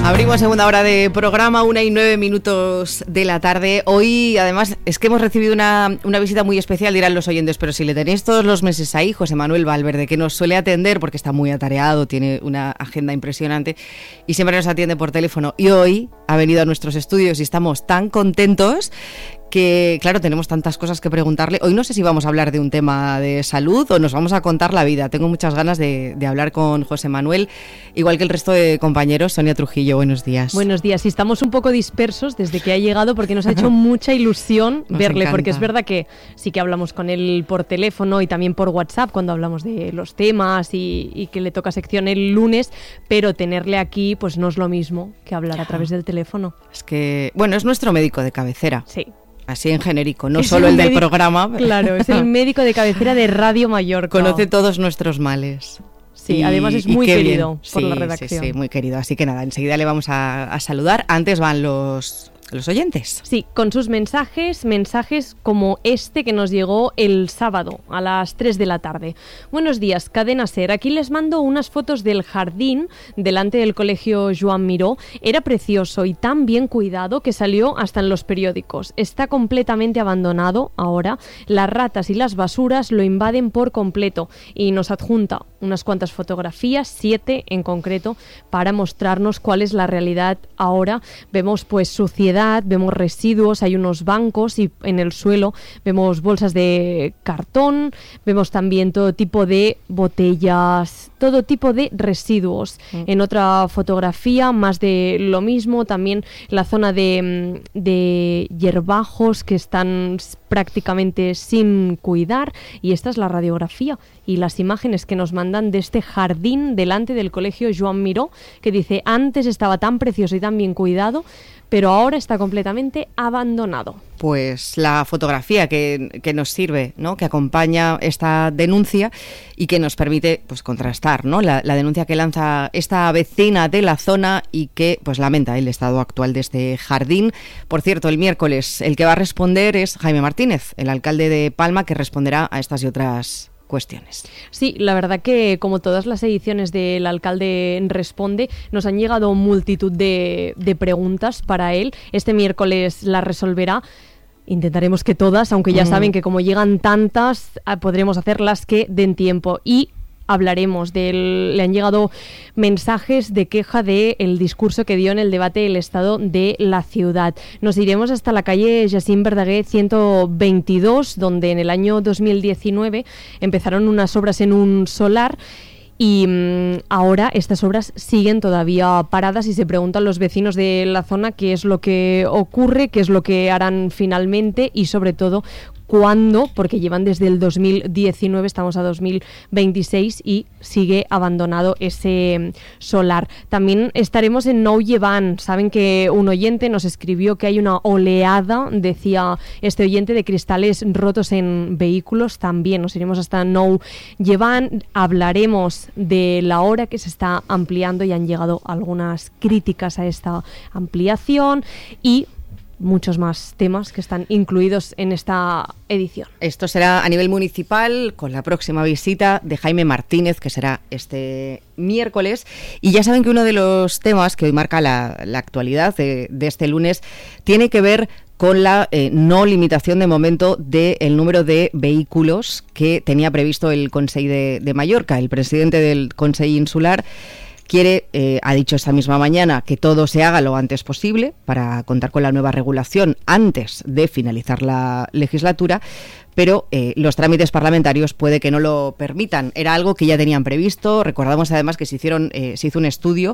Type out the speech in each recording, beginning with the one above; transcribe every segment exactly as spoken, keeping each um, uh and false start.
Abrimos segunda hora de programa, una y nueve minutos de la tarde. Hoy, además, es que hemos recibido una, una visita muy especial, dirán los oyentes, pero si le tenéis todos los meses ahí, José Manuel Valverde, que nos suele atender porque está muy atareado, tiene una agenda impresionante y siempre nos atiende por teléfono. Y hoy ha venido a nuestros estudios y estamos tan contentos que, claro, tenemos tantas cosas que preguntarle. Hoy no sé si vamos a hablar de un tema de salud o nos vamos a contar la vida. Tengo muchas ganas de, de hablar con José Manuel, igual que el resto de compañeros. Sonia Trujillo, buenos días. Buenos días. Y estamos un poco dispersos desde que ha llegado porque nos ha hecho mucha ilusión nos verle, encanta. Porque es verdad que sí que hablamos con él por teléfono y también por WhatsApp cuando hablamos de los temas y, y que le toca sección el lunes, pero tenerle aquí pues no es lo mismo que hablar a través del teléfono. Es que, bueno, es nuestro médico de cabecera. Sí. Así en genérico, no es solo el, el del programa. Claro, es el médico de cabecera de Radio Mallorca. Conoce todos nuestros males. Sí, y, además es muy querido por sí, la redacción. Sí, sí, muy querido. Así que nada, enseguida le vamos a, a saludar. Antes van los... los oyentes. Sí, con sus mensajes, mensajes como este que nos llegó el sábado a las tres de la tarde. Buenos días, Cadena SER. Aquí les mando unas fotos del jardín delante del colegio Joan Miró. Era precioso y tan bien cuidado que salió hasta en los periódicos. Está completamente abandonado ahora. Las ratas y las basuras lo invaden por completo y nos adjunta unas cuantas fotografías, siete en concreto, para mostrarnos cuál es la realidad ahora. Vemos pues suciedad, vemos residuos, hay unos bancos y en el suelo vemos bolsas de cartón, vemos también todo tipo de botellas, todo tipo de residuos. Mm. En otra fotografía, más de lo mismo, también la zona de, de hierbajos que están prácticamente sin cuidar, y esta es la radiografía y las imágenes que nos mandan de este jardín delante del colegio Joan Miró, que dice, antes estaba tan precioso y tan bien cuidado, pero ahora está completamente abandonado. Pues la fotografía que, que nos sirve, ¿no?, que acompaña esta denuncia y que nos permite pues contrastar, ¿no?, la, la denuncia que lanza esta vecina de la zona y que pues lamenta el estado actual de este jardín. Por cierto, el miércoles el que va a responder es Jaime Martínez, el alcalde de Palma, que responderá a estas y otras cuestiones. Sí, la verdad que como todas las ediciones del Alcalde Responde, nos han llegado multitud de, de preguntas para él. Este miércoles las resolverá. Intentaremos que todas, aunque ya mm. saben que como llegan tantas, podremos hacer las que den tiempo. Y hablaremos del... Le han llegado mensajes de queja del discurso que dio en el debate del estado de la ciudad. Nos iremos hasta la calle Jacint Verdaguer ciento veintidós, donde en el año dos mil diecinueve empezaron unas obras en un solar. Y mmm, ahora estas obras siguen todavía paradas y se preguntan los vecinos de la zona qué es lo que ocurre, qué es lo que harán finalmente y sobre todo cuándo, porque llevan desde el dos mil diecinueve, estamos a dos mil veintiséis y sigue abandonado ese solar. También estaremos en Nou Llevant. Saben que un oyente nos escribió que hay una oleada, decía este oyente, de cristales rotos en vehículos. También nos iremos hasta Nou Llevant. Hablaremos de la hora que se está ampliando y han llegado algunas críticas a esta ampliación y muchos más temas que están incluidos en esta edición. Esto será a nivel municipal con la próxima visita de Jaime Martínez, que será este miércoles. Y ya saben que uno de los temas que hoy marca la, la actualidad de, de este lunes tiene que ver con la eh, no limitación de momento del número de vehículos que tenía previsto el Consell de, de Mallorca. El presidente del Consell Insular quiere, eh, ha dicho esta misma mañana, que todo se haga lo antes posible para contar con la nueva regulación antes de finalizar la legislatura, pero eh, los trámites parlamentarios puede que no lo permitan. Era algo que ya tenían previsto. Recordamos además que se hicieron, eh, se hizo un estudio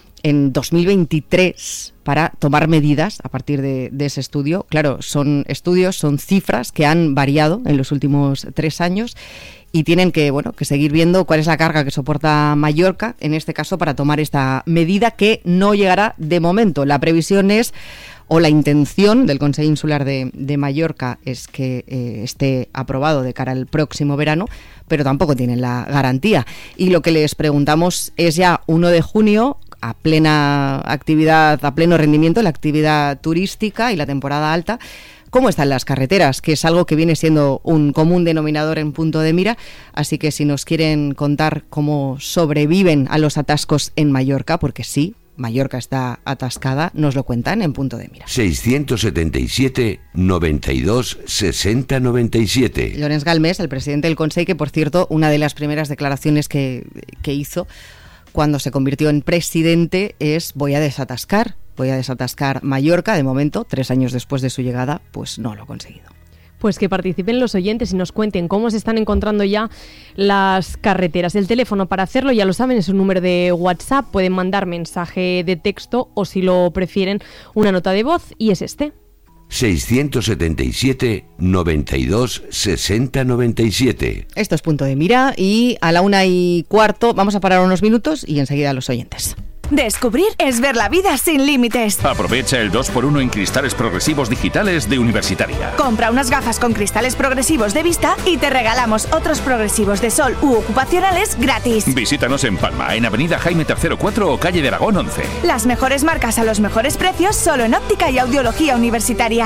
en dos mil veintitrés para tomar medidas a partir de, de ese estudio. Claro, son estudios, son cifras que han variado en los últimos tres años y tienen que, bueno, que seguir viendo cuál es la carga que soporta Mallorca, en este caso, para tomar esta medida que no llegará de momento. La previsión es, o la intención del Consell Insular de, de Mallorca es que eh, esté aprobado de cara al próximo verano, pero tampoco tienen la garantía. Y lo que les preguntamos es ya uno de junio, a plena actividad, a pleno rendimiento, la actividad turística y la temporada alta, ¿cómo están las carreteras? Que es algo que viene siendo un común denominador en Punto de Mira, así que si nos quieren contar cómo sobreviven a los atascos en Mallorca, porque sí, Mallorca está atascada, nos lo cuentan en Punto de Mira. seiscientos setenta y siete, noventa y dos, sesenta, noventa y siete. Llorenç Galmés, el presidente del Consell, que por cierto, una de las primeras declaraciones que, que hizo cuando se convirtió en presidente es: voy a desatascar, voy a desatascar Mallorca. De momento, tres años después de su llegada, pues no lo ha conseguido. Pues que participen los oyentes y nos cuenten cómo se están encontrando ya las carreteras. El teléfono para hacerlo, ya lo saben, es un número de WhatsApp. Pueden mandar mensaje de texto o, si lo prefieren, una nota de voz, y es este. seiscientos setenta y siete, noventa y dos, sesenta, noventa y siete. Esto es Punto de Mira, y a la una y cuarto vamos a parar unos minutos y enseguida los oyentes. Descubrir es ver la vida sin límites. Aprovecha el dos por uno en cristales progresivos digitales de Universitaria. Compra unas gafas con cristales progresivos de vista y te regalamos otros progresivos de sol u ocupacionales gratis. Visítanos en Palma, en Avenida Jaime tercero cuatro o Calle de Aragón once. Las mejores marcas a los mejores precios solo en Óptica y Audiología Universitaria.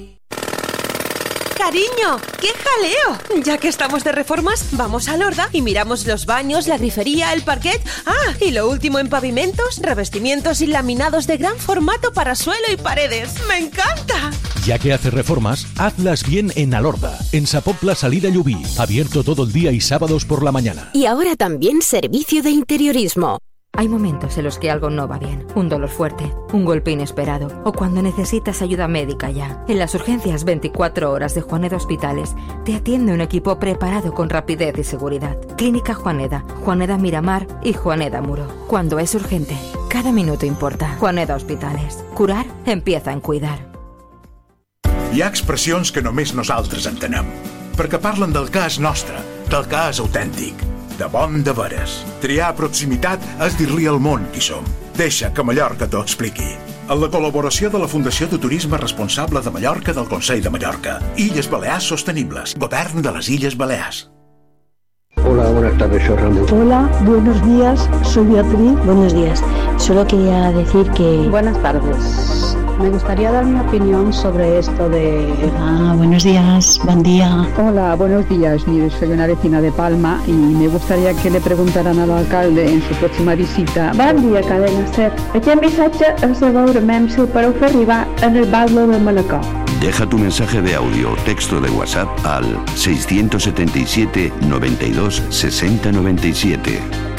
Cariño, ¡qué jaleo! Ya que estamos de reformas, vamos a Lorda y miramos los baños, la grifería, el parquet. Ah, y lo último en pavimentos, revestimientos y laminados de gran formato para suelo y paredes. ¡Me encanta! Ya que haces reformas, hazlas bien en Alorda, en Sa Pobla Salida Llubí, abierto todo el día y sábados por la mañana. Y ahora también servicio de interiorismo. Hay momentos en los que algo no va bien. Un dolor fuerte, un golpe inesperado o cuando necesitas ayuda médica ya. En las urgencias veinticuatro horas de Juaneda Hospitales te atiende un equipo preparado con rapidez y seguridad. Clínica Juaneda, Juaneda Miramar y Juaneda Muro. Cuando es urgente, cada minuto importa. Juaneda Hospitales. Curar empieza en cuidar. Hi ha expressions que només nosaltres entenem, perquè parlen del que és nostre, del que és autèntic. De bon de veres. Triar proximitat és dir-li al món qui som. Deixa que Mallorca t'ho expliqui. En la col·laboració de la Fundació de Turisme Responsable de Mallorca del Consell de Mallorca. Illes Balears Sostenibles. Govern de les Illes Balears. Hola, buenas tardes, soy Ramón. Hola, buenos días, soy Beatriz. Buenos días. Solo quería decir que... Buenas tardes. Me gustaría dar mi opinión sobre esto de... Ah, buenos días, buen día. Hola, buenos días. Mire, soy una vecina de Palma y me gustaría que le preguntaran al alcalde en su próxima visita. Bon dia, cadena SER. Aquest missatge és de veurem si ho podeu fer arribar en el Batlle de Manacor. Deja tu mensaje de audio o texto de WhatsApp al seiscientos setenta y siete, noventa y dos, sesenta, noventa y siete.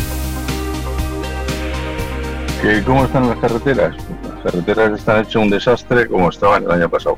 ¿Cómo están las carreteras? Las carreteras están hechas un desastre como estaban el año pasado.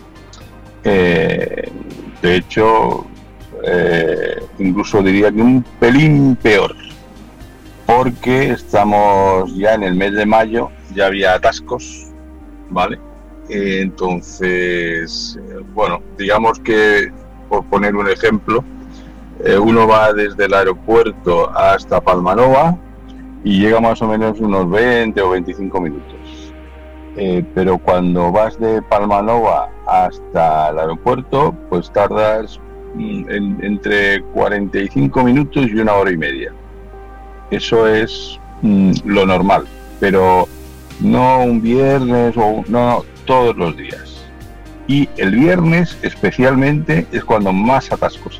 Eh, de hecho, eh, incluso diría que un pelín peor, porque estamos ya en el mes de mayo, ya había atascos, ¿vale? Eh, entonces, eh, bueno, digamos que, por poner un ejemplo, eh, uno va desde el aeropuerto hasta Palmanova y llega más o menos unos veinte o veinticinco minutos. Eh, pero cuando vas de Palmanova hasta el aeropuerto, pues tardas mm, en, entre cuarenta y cinco minutos y una hora y media. Eso es mm, lo normal, pero no un viernes o no, no, todos los días. Y el viernes especialmente es cuando más atascos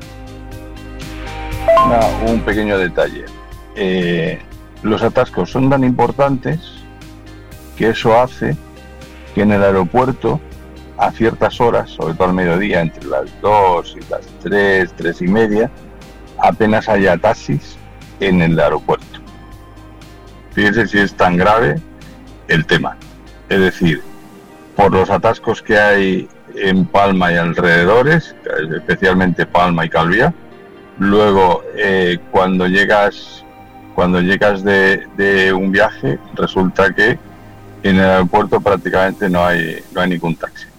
hay. Una, un pequeño detalle. Eh, los atascos son tan importantes que eso hace que en el aeropuerto a ciertas horas, sobre todo al mediodía, entre las dos y las tres, tres y media, apenas haya taxis en el aeropuerto. Fíjense si es tan grave el tema. Es decir, por los atascos que hay en Palma y alrededores, especialmente Palma y Calviá, luego eh, cuando llegas cuando llegas de, de un viaje, resulta que en el aeropuerto prácticamente no hay, no hay ningún taxi.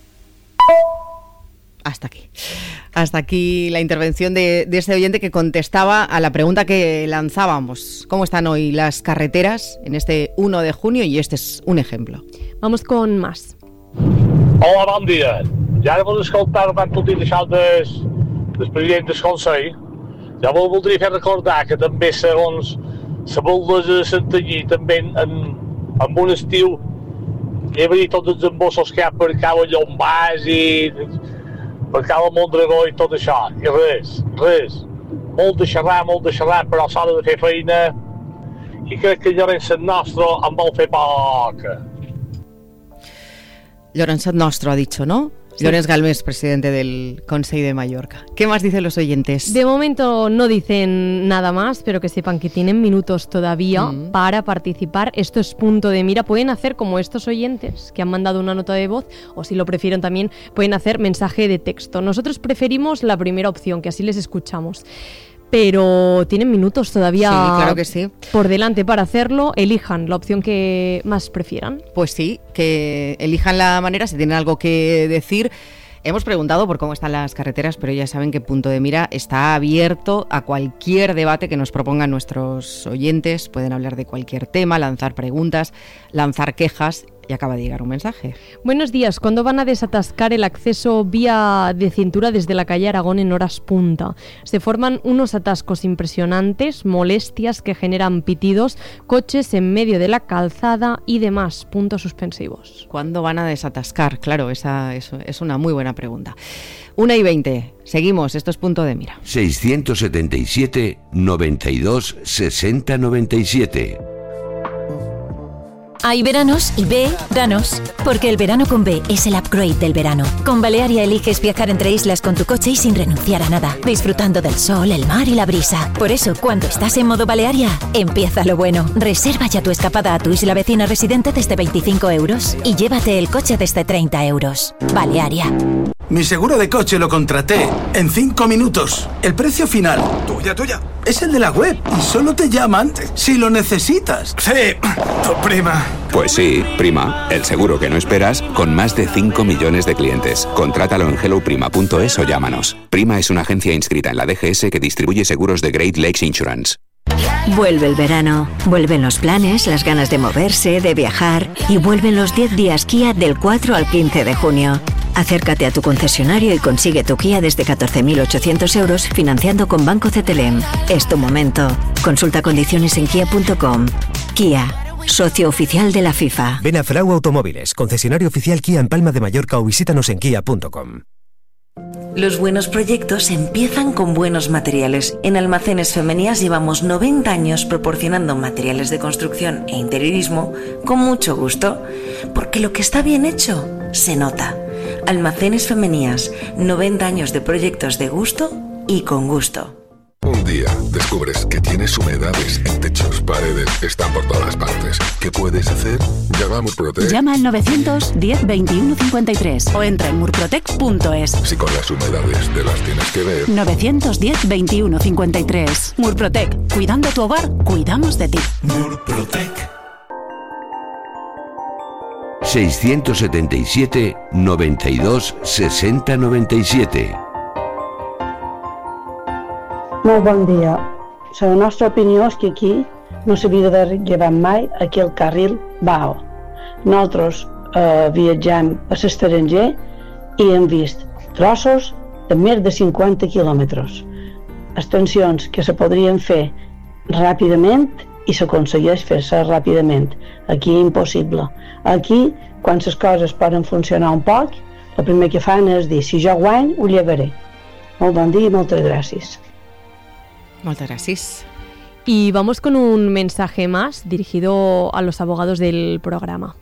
Hasta aquí. Hasta aquí la intervención de, de este oyente que contestaba a la pregunta que lanzábamos. ¿Cómo están hoy las carreteras en este uno de junio? Y este es un ejemplo. Vamos con más. Hola, bon dia. Ja heu escoltat van tot i això des, des president del Consell. Ja vos voldria fer recordar que també segons la Volta de Santanyí també en, en un estiu hi havia tots els embossos que hi ha per cau a Llombàs i per cau a Mondragó i tot això. I res, res. Molt de xerrar, molt de xerrar, però s'ha de fer feina i crec que Llorenç Nostro en vol fer poca. Llorenç Nostro ha dicho, ¿no? Sí. Llorenç Galmés, presidente del Consell de Mallorca. ¿Qué más dicen los oyentes? De momento no dicen nada más, pero que sepan que tienen minutos todavía mm. para participar. Esto es punto de mira. Pueden hacer como estos oyentes que han mandado una nota de voz, o si lo prefieren también pueden hacer mensaje de texto. Nosotros preferimos la primera opción, que así les escuchamos. Pero tienen minutos todavía sí, claro que sí. por delante para hacerlo. Elijan la opción que más prefieran. Pues sí, que elijan la manera, si tienen algo que decir. Hemos preguntado por cómo están las carreteras, pero ya saben que Punto de Mira está abierto a cualquier debate que nos propongan nuestros oyentes. Pueden hablar de cualquier tema, lanzar preguntas, lanzar quejas. Y acaba de llegar un mensaje. Buenos días. ¿Cuándo van a desatascar el acceso vía de cintura desde la calle Aragón en horas punta? Se forman unos atascos impresionantes, molestias que generan pitidos, coches en medio de la calzada y demás. Puntos suspensivos. ¿Cuándo van a desatascar? Claro, esa es, es una muy buena pregunta. Una y veinte. Seguimos. Esto es Punto de Mira. seiscientos setenta y siete, noventa y dos, sesenta, noventa y siete. Hay veranos y B, danos. Porque el verano con B es el upgrade del verano. Con Balearia eliges viajar entre islas con tu coche y sin renunciar a nada, disfrutando del sol, el mar y la brisa. Por eso, cuando estás en modo Balearia, empieza lo bueno. Reserva ya tu escapada a tu isla vecina residente desde veinticinco euros y llévate el coche desde treinta euros. Balearia. Mi seguro de coche lo contraté en cinco minutos. El precio final, tuya, tuya, es el de la web y solo te llaman si lo necesitas. Sí, tu prima. Pues sí, Prima, el seguro que no esperas con más de cinco millones de clientes. Contrátalo en hello prima punto es o llámanos. Prima es una agencia inscrita en la D G S que distribuye seguros de Great Lakes Insurance. Vuelve el verano, vuelven los planes, las ganas de moverse, de viajar y vuelven los diez días Kia del cuatro al quince de junio. Acércate a tu concesionario y consigue tu Kia desde catorce mil ochocientos euros financiando con Banco C T L M. Es tu momento. Consulta condiciones en kia punto com. Kia, socio oficial de la FIFA. Ven a Frau Automóviles, concesionario oficial Kia en Palma de Mallorca o visítanos en kia punto com. Los buenos proyectos empiezan con buenos materiales. En Almacenes Femenías llevamos noventa años proporcionando materiales de construcción e interiorismo con mucho gusto, porque lo que está bien hecho se nota. Almacenes Femenías, noventa años de proyectos de gusto y con gusto. Un día descubres que tienes humedades en techos, paredes, están por todas partes. ¿Qué puedes hacer? Llama a Murprotec. Llama al novecientos diez veintiuno cincuenta y tres o entra en murprotec punto es. Si con las humedades te las tienes que ver. novecientos diez veintiuno cincuenta y tres. Murprotec. Cuidando tu hogar, cuidamos de ti. Murprotec. seiscientos setenta y siete, noventa y dos, sesenta, noventa y siete. Molt bon dia. La nostra opinió és que aquí no s'havia de llevar mai aquí el carril B A O. Nosaltres eh, viatjam a l'estranger i hem vist trossos de més de cinquanta quilòmetres. Extensions que se podrien fer ràpidament i s'aconsegueix fer-se ràpidament. Aquí impossible. Aquí, quan les coses poden funcionar un poc, el primer que fan és dir, si jo guany, ho llevaré. Molt bon dia i moltes gràcies. Muchas gracias. Y vamos con un mensaje más dirigido a los abogados del programa.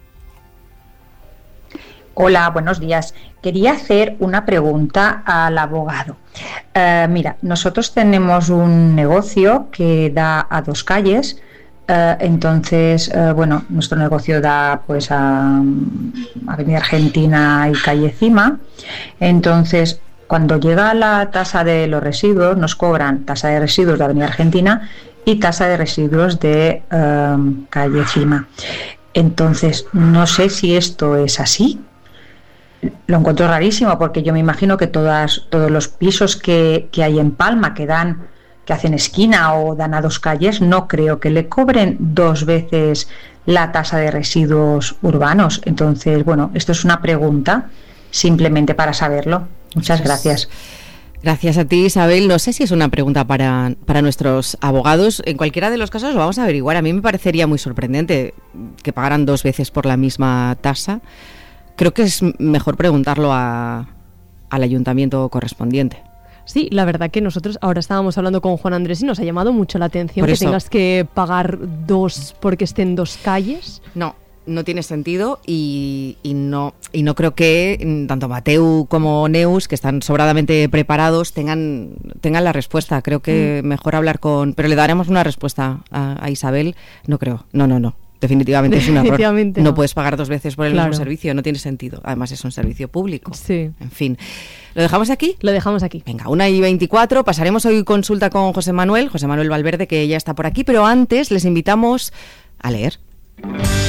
Hola, buenos días. Quería hacer una pregunta al abogado. Uh, mira, nosotros tenemos un negocio que da a dos calles. Uh, entonces, uh, bueno, nuestro negocio da pues a Avenida Argentina y Calle Cima. Entonces, cuando llega la tasa de los residuos, nos cobran tasa de residuos de Avenida Argentina y tasa de residuos de um, Calle Cima. Entonces, no sé si esto es así. Lo encuentro rarísimo porque yo me imagino que todas, todos los pisos que, que hay en Palma que dan, que hacen esquina o dan a dos calles, no creo que le cobren dos veces la tasa de residuos urbanos. Entonces, bueno, esto es una pregunta simplemente para saberlo. Muchas gracias. Gracias a ti, Isabel. No sé si es una pregunta para, para nuestros abogados. En cualquiera de los casos lo vamos a averiguar. A mí me parecería muy sorprendente que pagaran dos veces por la misma tasa. Creo que es mejor preguntarlo a, al ayuntamiento correspondiente. Sí, la verdad que nosotros ahora estábamos hablando con Juan Andrés y nos ha llamado mucho la atención que tengas que pagar dos porque estén dos calles. No. No tiene sentido y, y no y no creo que tanto Mateu como Neus, que están sobradamente preparados, tengan tengan la respuesta. Creo que mm. mejor hablar con... Pero le daremos una respuesta a, a Isabel. No creo. No, no, no. Definitivamente es un error. No. no puedes pagar dos veces por el claro. mismo servicio. No tiene sentido. Además es un servicio público. Sí. En fin. ¿Lo dejamos aquí? Lo dejamos aquí. Venga, una y veinticuatro. Pasaremos hoy consulta con José Manuel, José Manuel Valverde, que ya está por aquí. Pero antes les invitamos a leer.